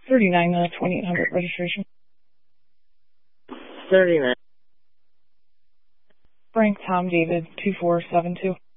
39, 2800 registration. 39. Frank Tom David 2472.